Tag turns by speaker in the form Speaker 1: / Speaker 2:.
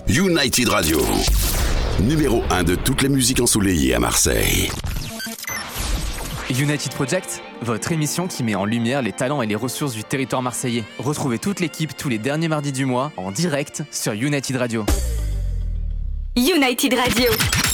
Speaker 1: United Radio, numéro 1 de toutes les musiques ensoleillées à Marseille.
Speaker 2: United Project, votre émission qui met en lumière les talents et les ressources du territoire marseillais. Retrouvez toute l'équipe tous les derniers mardis du mois en direct sur United Radio.
Speaker 3: United Radio.